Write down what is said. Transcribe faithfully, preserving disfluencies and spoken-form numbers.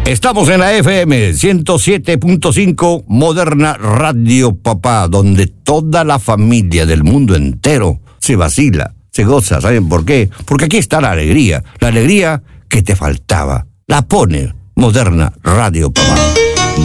Estamos en la F M ciento siete punto cinco Moderna Radio Papá, donde toda la familia del mundo entero se vacila, se goza. ¿Saben por qué? Porque aquí está la alegría, la alegría que te faltaba. La pone Moderna Radio Papá.